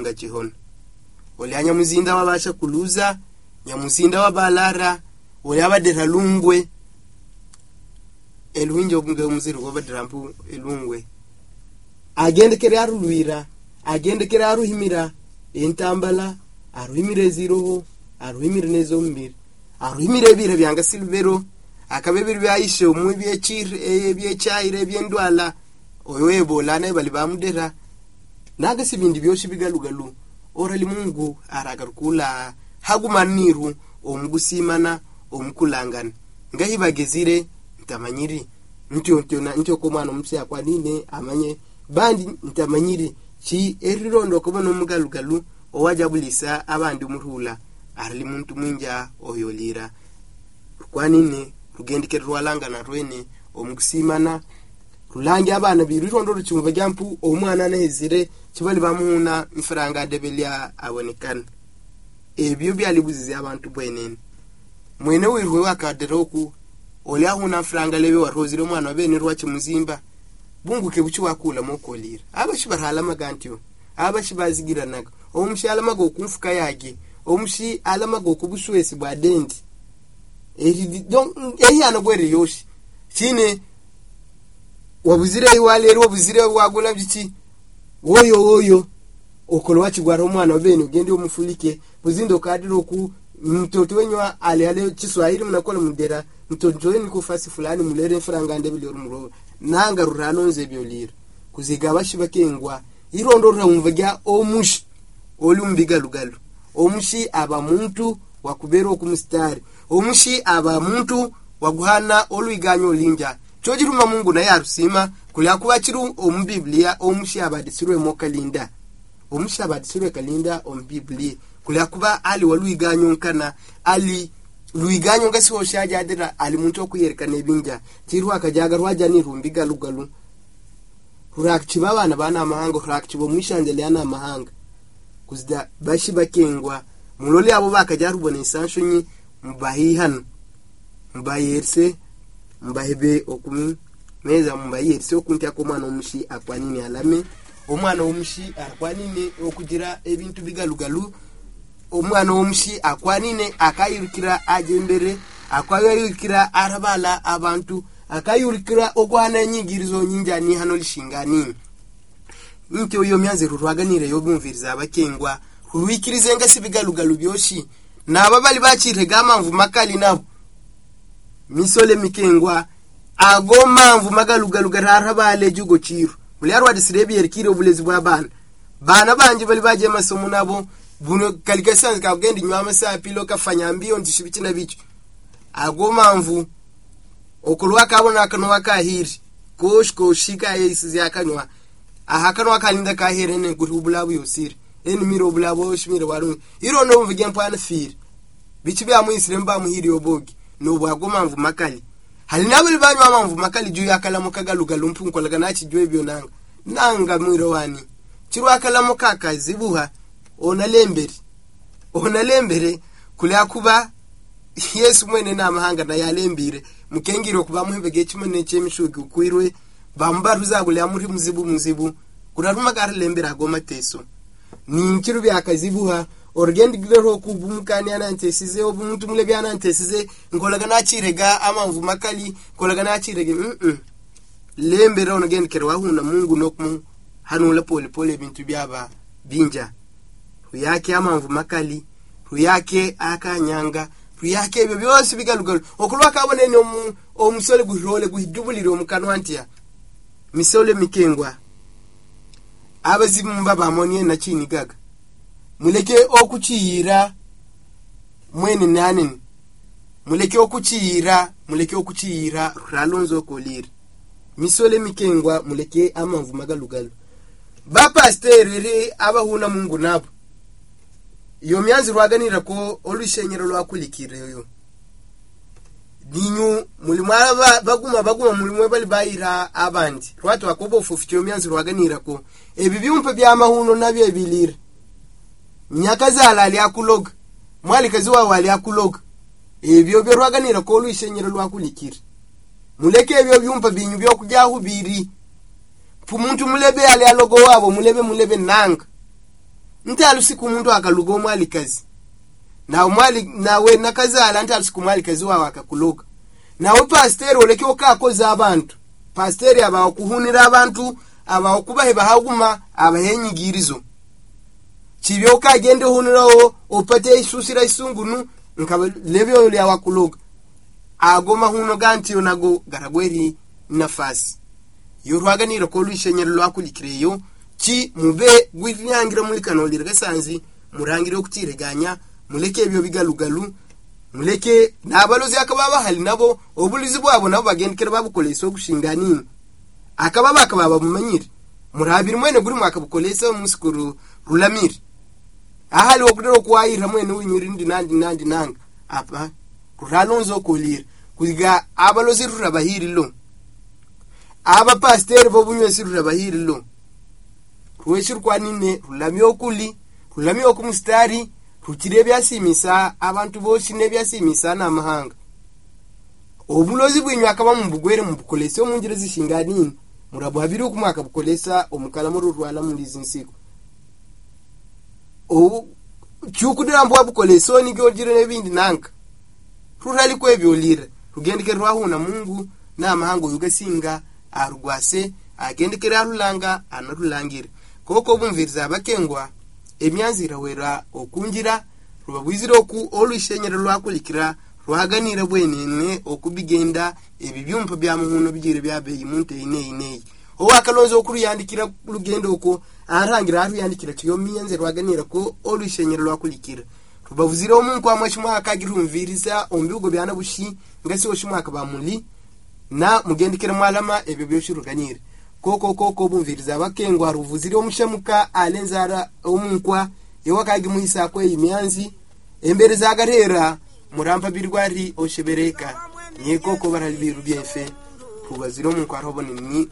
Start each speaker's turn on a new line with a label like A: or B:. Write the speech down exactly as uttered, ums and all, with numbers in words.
A: kufunga chihona ole nyamuzinda wabasha kuluza nyamuzinda wabalara ole abadera lungwe elwinjo bunge umuziro wabadrampu elungwe agende kere arulwira agende kere aruhimira entambala aruhimire ziroho aruhimire nezo mbiri aruhimire bire byanga silvero akabebiri byayishe umwe byechire ebyechaire byendwala oyebo lana bali bamudera naga sibindi byoshi bigalugalu orali Mungu aragarukula hagumaniru omugusimana omukulangana ngahibagezire ntamanyiri ntyo ntyo na ntyo komwana umsya kwa nine amanye bandi ntamanyiri chi erirondo kobono mugalugalu owajabulisa abandi umurula arali muntu mwinja oyolira kwa nine rugendike rwalangana rwene omugusimana rulangi abana birirondo rucyumva jampu omwana nehezire kibali bamuhuna mfranga debelya abonekana ebyo byalibuzize abantu bwenene mwene wirwe wakaderoku olya huna mfranga lebe warozire mwana bene rwache muzimba bunguke buchi wakula mokolira abashi barhala magantyo abashi bazigiranaga omushi alamago kumfuka yage omushi alamago kubuswesi bwadendi eri don eyana gwere yoshi chine wabuzire iwalero wabuzire wagula bichi woyo woyo okolwa chigwaro mwana obene ugende omufulike buzindo kadiro ku mtoto wenywa ali ale Kiswahili mnakola mudera mtoto weni ku fasi fulani mulere franga ndebili orumuro nanga rurano nze byolira kuziga bashiba kengwa irondo ramuvya omushi olumbiga lugalu omushi aba muntu wakubero kumstari omushi aba muntu waguhana oluiganyo linja chojiruma Mungu na yarusima kulya kubachiru ombiblia omushi abadisirwe mokalinda omushi abadisirwe kalinda ombiblia kulya kuba ali waluiganyo nkana ali luiganyo ngasi oshaje adira ali muntu okuyerekana ebinja tirwa akajaga rwaja ni rumbiga lugalu rurakchiba bana bana amahanga rurakchibo mwishangele yana amahanga kuzida bashi bakengwa mulole abo bakaja rubona insanshunyi mbahihan mbayerse mbahebe okumi meza mbayerse okuntia ko mwana omushi akwanini alame omwana omushi akwanini okugira ebintu bigalugalu omwana omushi akwanine akayirukira ajembere akwayirukira arabala abantu akayirukira ogwana nyingirizo nyinjani hano lishingani ntyo yo myanze rurwaganire yo bumviriza abakengwa ruwikirize ngasi bigalugalu byoshi naba bali bachirega amamvu makali nabo misole mikengwa agoma mvu magalugalu gararabale jugo chiru bulyarwa disirebi yerikire obulezi bw'abana bana banje bali baje masomo nabo buno kalikasanze ka gendi nywama sa pilo kafanya mbio ndishibikina bicho agoma mvu okulwa kabona kanwa kahiri kosh koshika yisizi yakanywa ahakanwa kalinda kahirene gurubulabu yosiri eni miro bulabo shimire waru iro no mvuge mpana firi bichi bya muisire mba muhiri obogi no bwagoma mvu makali halinabuli banywa amamvu makali juu yakala mukagaluga lumpunko laganachi jwe byo nanga nanga mwiro wani chirwa akala mukaka zibuha ona lembere ona lembere kulya kuba Yesu mwene na mahanga na yalembire mukengiro kuba muhebege chimene chemishugi kuirwe bambaruza kulya muri muzibu muzibu kuraruma gar lembere agoma teso ni nkiru byakazibuha orgendi gero kubumukani anantesize obumuntu mule byanantesize ngolaga nachirega amamvu makali ngolaga nachirege mm lembere onogendi kerwa huna Mungu nokumu hanula pole pole bintu byaba binja ruyake amamvu makali ruyake akanyanga ruyake ebyo byose bigalugalu okulwa kabone no omusole guhirole guhidubulire omukanwantia misole mikengwa abazimba bamonye na chini gaga muleke okuchiyira mwene nane muleke okuchiyira muleke okuchiyira ralonzo kolira misole mikengwa muleke amamvu magalugalu ba pastorere abahuna Mungu nabo iyo myanzi rwaganira ko olushenyero lwakulikire yo dinyu mulimwa baguma baguma mulimwe bali bayira abandi rwatu akobo ofufitiyo myanzi rwaganira ko ebi byumpe byamahuno nabyo ebilira nyakazala ali akuloga mwali kaziwa wali akuloga ebyo byo rwaganira ko olushenyero lwakulikire muleke ebyo byumpe binyu byo kujahubiri pumuntu mulebe ali alogo wabo mulebe mulebe nanga ntalo siku muntu akalugo mwali kazi na umwali nawe nakazala ntalo siku mwali kazi wawe akakuloga nawe pastor oleke okakoza abantu pastor aba okuhunira abantu aba okubaheba haguma abahenyigirizo kibyo kagende huniraho opate isusira isungunu nkaba lebyo lya wakuloga agoma huno ganti onago garagweri nafasi yorwaganira ko lushenyero lwakulikireyo ki mube gwiryangira muri kanolira gasanzi murangire okutireganya muleke ebyo bigalugalu muleke nabalozi akababa hali nabo obulizi bwabo nabo bagendekera babukolesa okushinganini akababa akababa mumanyire murabiri mwene guri mwakabukolesa musikuru rulamiri ahali okudero kwaira mwene winyuri ndi nandi nandi nanga apa kuralonzo kolira kuiga abalozi rurabahiri lo aba pastor bo bunywesi rurabahiri lo ruweshuru kwanine rulamyo kuli rulamyo kumustari rukire byasimisa abantu bose ne byasimisa na mahanga obulozi bwinywa akaba mu bugwere mu bukolesa omunjire zishinganini murabo habiri okumwaka bukolesa omukala mu rurwala muri zinsiko o cyukudira mbo bukolesa ni gyogire nebindi nanka rurali kwebyolira rugendeke rwahuna Mungu na mahanga yugasinga arugwase agendekere arulanga anarulangire koko bumviriza abakengwa emyanzira wera okungira rubabwizira oku olushenyero lwakulikira rwaganira bwenene okubigenda ebibyumpa bya muhuno bigire byabe imunte ine ine owakalozo okuruyandikira lugendo oko arangira aruyandikira tiyo myenze rwaganira ko olushenyero lwakulikira rubavuzira omuntu amashimwa akagirumviriza ombigo byana bushi ngasi oshimwaka bamuli na mugendekere mwalama ebyo byoshiruganira koko koko bumviriza abakengwa ruvuzire omushemuka alenzara omunkwa ewakagi muhisa ko imyanzi embere zagarera murampa birwari oshebereka nye koko baralibiru byefe rubazire omunkwa arobone ni